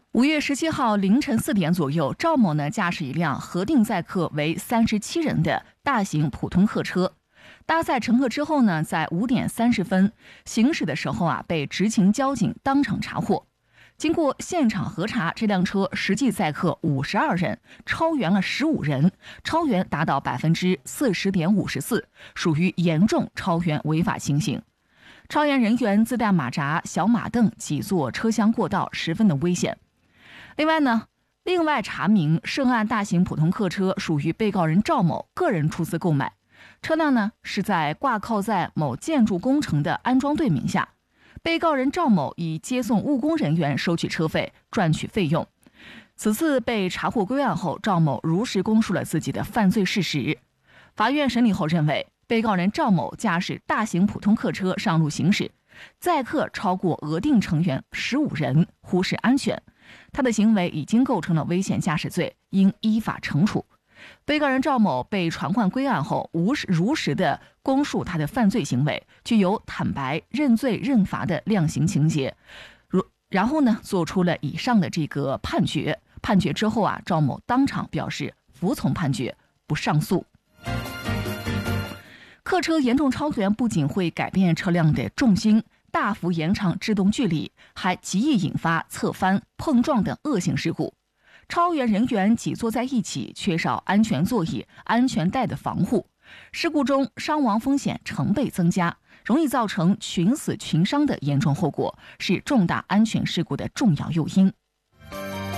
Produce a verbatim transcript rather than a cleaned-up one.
五月十七号凌晨四点左右，赵某呢驾驶一辆核定载客为三十七人的大型普通客车，搭载乘客之后呢，在五点三十分行驶的时候啊，被执勤交警当场查获。经过现场核查，这辆车实际载客五十二人，超员了十五人，超员达到百分之四十点五十四，属于严重超员违法情形。超员人员自带马扎、小马凳挤坐车厢过道，十分的危险。另外呢，另外查明涉案大型普通客车属于被告人赵某个人出资购买，车辆呢是在挂靠在某建筑工程的安装队名下，被告人赵某以接送务工人员收取车费，赚取费用。此次被查获归案后，赵某如实供述了自己的犯罪事实。法院审理后认为，被告人赵某驾驶大型普通客车上路行驶，载客超过额定成员十五人，忽视安全，他的行为已经构成了危险驾驶罪，应依法惩处。被告人赵某被传唤归案后，无如实的供述他的犯罪行为，具有坦白、认罪认罚的量刑情节。如然后呢，做出了以上的这个判决。判决之后啊，赵某当场表示服从判决，不上诉。客车严重超员不仅会改变车辆的重心，大幅延长制动距离，还极易引发侧翻、碰撞等恶性事故。超员人员挤坐在一起，缺少安全座椅、安全带的防护，事故中伤亡风险成倍增加，容易造成群死群伤的严重后果，是重大安全事故的重要诱因。